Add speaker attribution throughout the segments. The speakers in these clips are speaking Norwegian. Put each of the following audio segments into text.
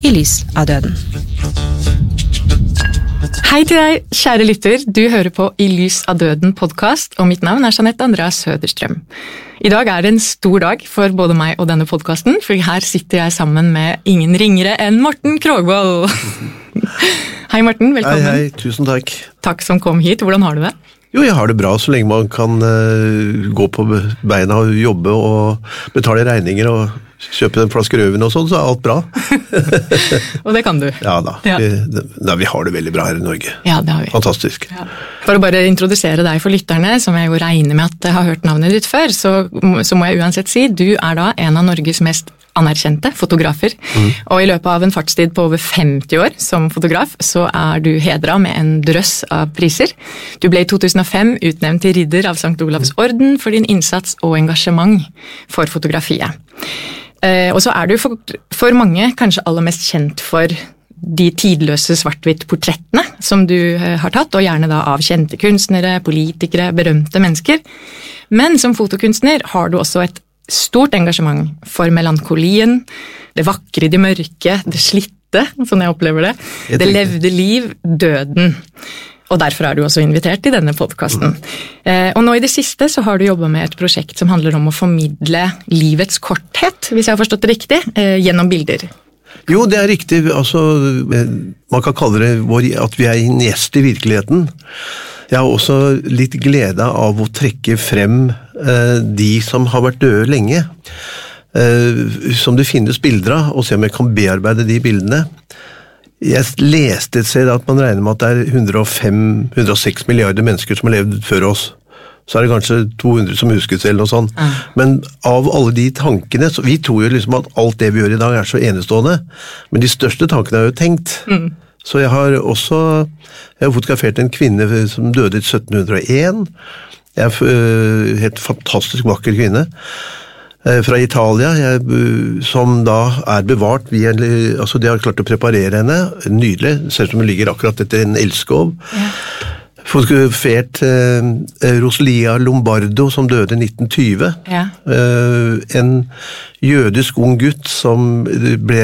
Speaker 1: I lys av døden.
Speaker 2: Hei til deg, kjære lytter. Du hører på I lys av døden podcast, og mitt navn Jeanette Andreas Søderstrøm. I dag det en stor dag for både meg og denne podcasten, for her sitter jeg sammen med ingen ringere enn Morten Krogvold. Hei Morten, velkommen.
Speaker 3: Hei, tusen takk.
Speaker 2: Takk som kom hit. Hvordan har du det?
Speaker 3: Jo, jeg har det bra så lenge man kan gå på beina og jobbe og betale regninger og kjøpe en flaske rødvin og sånn, så alt bra.
Speaker 2: Og det kan du?
Speaker 3: Ja da,
Speaker 2: ja.
Speaker 3: Vi har det veldig bra her i Norge.
Speaker 2: Ja, det har vi.
Speaker 3: Fantastisk.
Speaker 2: Ja. For å bare introdusere deg for lytterne, som jeg jo regner med at jeg har hørt navnet ditt før, så må jeg uansett si, du da en av Norges mest anerkjente fotografer, og i løpet av en fartstid på over 50 år som fotograf, så du hedret med en drøss av priser. Du ble i 2005 utnevnt til ridder av Sankt Olavs orden for din innsats og engasjement for fotografiet. Og så du for mange kanskje aller mest kjent for de tidløse svart-hvitt portrettene som du har tatt, og gjerne da av kjente kunstnere, politikere, berømte mennesker. Men som fotokunstner har du også et stort engasjement for melankolien, det vakre i det mørke, det slitte, sånn jeg opplever det, det levde liv, døden. Og derfor du også invitert i denne podcasten. Og nå i det siste så har du jobbet med et prosjekt som handler om å formidle livets korthet, hvis jeg har forstått det riktig, gjennom bilder.
Speaker 3: Jo, det riktig. Altså, man kan kalle det at vi en gjest i virkeligheten. Jeg har også litt glede av å trekke frem de som har vært døde lenge, som det finnes bilder av, og se om jeg kan bearbeide de bildene. Jeg leste et sted at man regner med at det 106 milliarder mennesker som har levd før oss. Så det kanskje 200 som husker selv og sånn. Men av alle de tankene, så vi tror jo liksom at alt det vi gjør i dag så enestående, men de største tankene jo tenkt. Så jeg har fotografert en kvinne som døde i 1701. Helt fantastisk vakker kvinne. Fra Italia, som da bevart, altså de har klart å preparere henne, nydelig, selv om hun ligger akkurat etter en elskov. Ja. Fotografert Rosalia Lombardo, som døde i 1920. Ja. En jødisk ung gutt som ble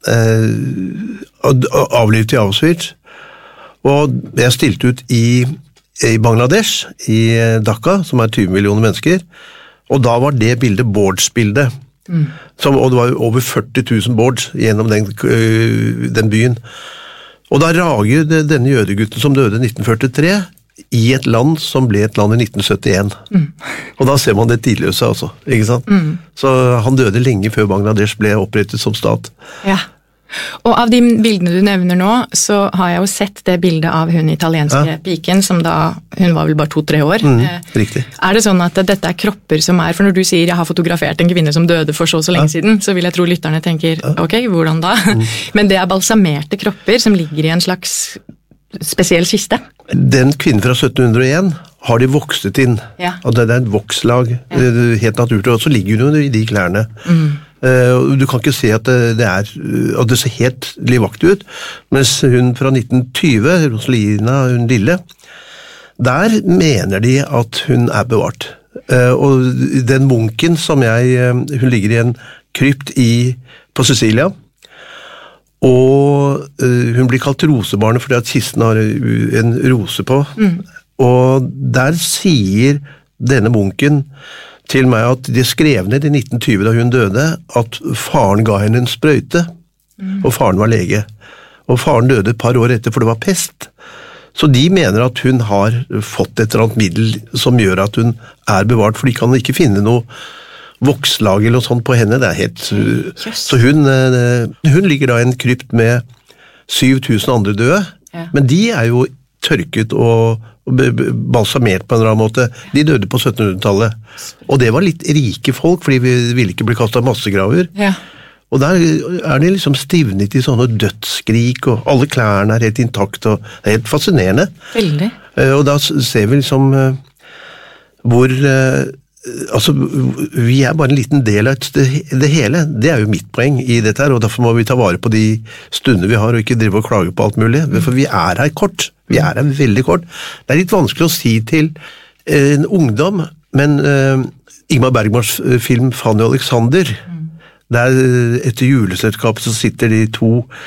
Speaker 3: avlivet i Auschwitz. Og jeg stilte ut i Bangladesh, i Dhaka, som 20 millioner mennesker. Og da var det bildet boards-bildet. Og det var over 40 000 boards gjennom den byen. Og da rager denne jødegutten som døde i 1943 i et land som ble et land i 1971. Og da ser man det tidløse, altså. Ikke sant? Så han døde lenge før Bangladesh ble opprettet som stat. Ja.
Speaker 2: Og av de bildene du nevner nå, så har jeg jo sett det bildet av hun italienske piken, som da, hun var vel bare 2-3 år.
Speaker 3: Riktig.
Speaker 2: Det sånn at dette kropper som for når du sier jeg har fotografert en kvinne som døde for så lenge siden, så vil jeg tro lytterne tenker, ok, hvordan da? Men det balsamerte kropper som ligger i en slags spesiell kiste.
Speaker 3: Den kvinnen fra 1701 har de vokstet inn, og det et vokslag, helt naturlig, og så ligger hun i de klærne. Du kan ikke se at det ser helt livaktig ut, mens hun fra 1920, Rosalina, hun lille, der mener de at hun bevart. Og den munken som hun ligger i en krypt på Sicilia, og hun blir kalt rosebarnet fordi at kisten har en rose på, og der sier denne munken til meg at de skrev ned i 1920 da hun døde, at faren ga henne en sprøyte, og faren var lege. Og faren døde et par år etter, for det var pest. Så de mener at hun har fått et eller annet middel som gjør at hun bevart, for de kan ikke finne noe vokslag eller noe sånt på henne. Det helt... Så hun ligger da i en krypt med 7000 andre døde, men de jo tørket og balsamert på en eller annen måte. De døde på 1700-tallet. Og det var litt rike folk, fordi vi ville ikke bli kastet massegraver. Ja. Og der de liksom stivnet i sånne dødsskrik, og alle klærne helt intakt, og det helt fascinerende. Veldig. Og da ser vi liksom hvor... Altså, vi bare en liten del av det hele. Det jo mitt poeng i dette her, og derfor må vi ta vare på de stunder vi har, og ikke drive og klage på alt mulig. For vi her kort. Vi her veldig kort. Det litt vanskelig å si til en ungdom, men Ingmar Bergmans film Fanny og Alexander, Der etter juleselskapet så sitter de to